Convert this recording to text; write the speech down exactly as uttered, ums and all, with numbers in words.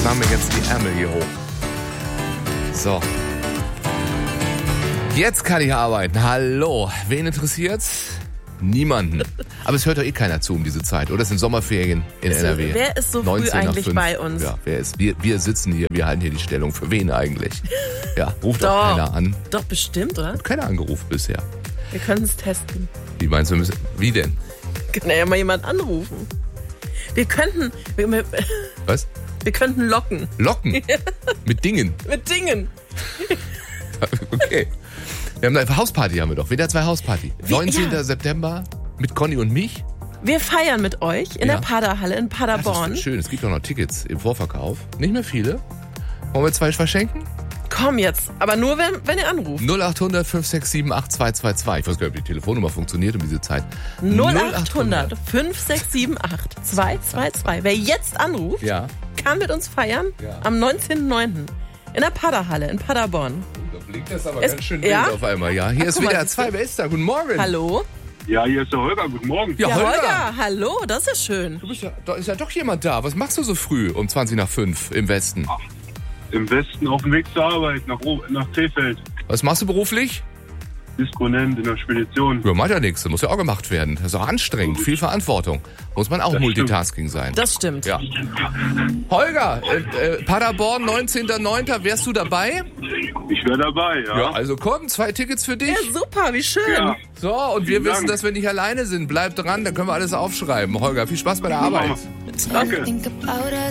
fahren wir jetzt die Ärmel hier hoch. So. Jetzt kann ich arbeiten. Hallo. Wen interessiert's? Niemanden. Aber es hört doch eh keiner zu um diese Zeit, oder? Es sind Sommerferien in Also, N R W. wer ist so früh eigentlich bei uns? Ja, wer ist? Wir, wir sitzen hier, wir halten hier die Stellung. Für wen eigentlich? Ja, ruft Doch. auch keiner an. Doch, bestimmt, oder? Hat keiner angerufen bisher. Wir können es testen. Wie meinst du, wir müssen, wie denn? Kann ja mal jemand anrufen. Wir könnten... Wir, wir, Was? wir könnten locken. Locken? Mit Dingen? Mit Dingen. Okay. Wir haben eine Hausparty, haben wir doch. W D R zwei Hausparty. Wie- neunzehnten ja. September mit Conny und mich. Wir feiern mit euch in Ja. der Paderhalle in Das Paderborn. ist schön. Es gibt auch noch Tickets im Vorverkauf. Nicht mehr viele. Wollen wir zwei verschenken? Komm jetzt, aber nur wenn, wenn ihr anruft. null acht hundert fünf sechs sieben acht zwei zwei zwei. Ich weiß gar nicht, ob die Telefonnummer funktioniert um diese Zeit. null acht hundert fünf sechs sieben acht zwei zwei zwei. Wer jetzt anruft, Ja. kann mit uns feiern Ja. am neunzehnten neunten in der Paderhalle in Paderborn. Da blinkt das aber Es- ganz schön ja? wild auf einmal. Ja, hier Ach, ist guck mal, W D R siehst zwei. Wer ist da? Guten Morgen. Hallo? Ja, hier ist der Holger. Guten Morgen. Ja, Ja, Holger. Holger, hallo, das ist schön. Du bist ja, da ist ja doch jemand da. Was machst du so früh um zwanzig nach fünf im Westen? Im Westen auf dem Weg zur Arbeit nach, O- nach Krefeld. Was machst du beruflich? Disponent in der Spedition. Ja, macht ja nichts. Das muss ja auch gemacht werden. Das ist auch anstrengend. Viel Verantwortung. Muss man auch Das Multitasking sein. Das stimmt. Ja. Holger, äh, äh, Paderborn, neunzehnten neunten Wärst du dabei? Ich wäre dabei, ja. Ja, also komm, zwei Tickets für dich. Ja, super, wie schön. Ja. So, und wir Vielen wissen, Dank. dass wir nicht alleine sind. Bleib dran, dann können wir alles aufschreiben. Holger, viel Spaß bei der Arbeit. Danke. Think about us.